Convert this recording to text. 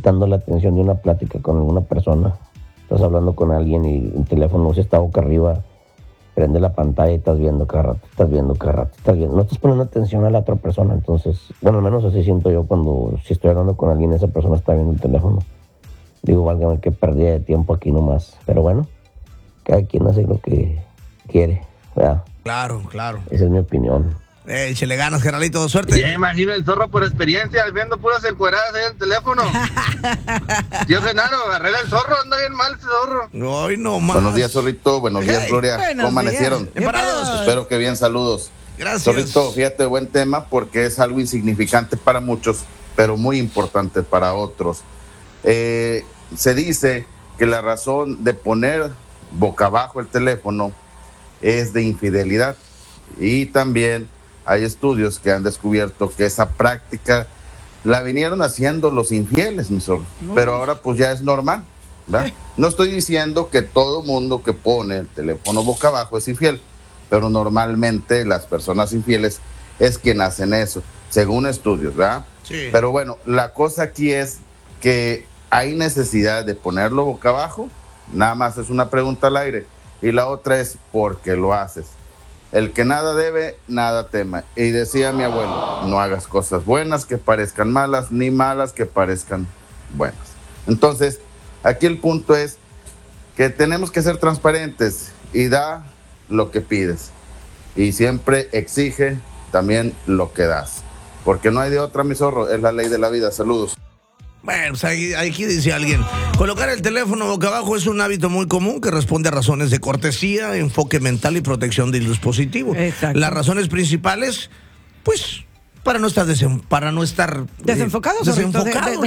quitando la atención de una plática con alguna persona. Estás hablando con alguien y el teléfono se está boca arriba, prende la pantalla y estás viendo cada rato, no estás poniendo atención a la otra persona. Entonces, bueno, al menos así siento yo cuando si estoy hablando con alguien, esa persona está viendo el teléfono. Digo, válgame, que perdí de tiempo aquí nomás. Pero bueno, cada quien hace lo que quiere, ¿verdad? Claro. Esa es mi opinión. Échale ganas, Geralito, suerte. Ya imagino el zorro por experiencia, viendo puras encueradas ahí en el teléfono. Tío Genaro, arregla el zorro, anda bien mal ese zorro. Ay, no más. Buenos días, Zorrito. Buenos días, Gloria. buenos ¿Cómo amanecieron? Bien parados. Espero que bien, saludos. Gracias. Zorrito, fíjate, buen tema porque es algo insignificante para muchos, pero muy importante para otros. Se dice que la razón de poner boca abajo el teléfono es de infidelidad, y también hay estudios que han descubierto que esa práctica la vinieron haciendo los infieles, mi zorro, pero ahora pues ya es normal, ¿verdad? No estoy diciendo que todo mundo que pone el teléfono boca abajo es infiel, pero normalmente las personas infieles es quien hacen eso, según estudios, ¿verdad? Sí. Pero bueno, la cosa aquí es que hay necesidad de ponerlo boca abajo, nada más es una pregunta al aire, y la otra es ¿por qué lo haces? El que nada debe, nada teme. Y decía mi abuelo, no hagas cosas buenas que parezcan malas, ni malas que parezcan buenas. Entonces, aquí el punto es que tenemos que ser transparentes y da lo que pides. Y siempre exige también lo que das. Porque no hay de otra, mi zorro, es la ley de la vida. Saludos. Bueno, pues aquí dice alguien, colocar el teléfono boca abajo es un hábito muy común que responde a razones de cortesía, enfoque mental y protección del dispositivo. Exacto. Las razones principales, pues, para no estar desenfocados. Desenfocados.